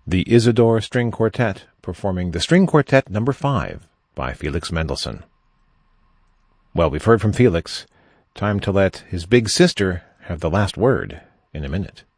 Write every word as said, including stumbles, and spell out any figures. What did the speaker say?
the Isidore String Quartet performing the String Quartet number five by Felix Mendelssohn. Well, we've heard from Felix. Time to let his big sister have the last word in a minute.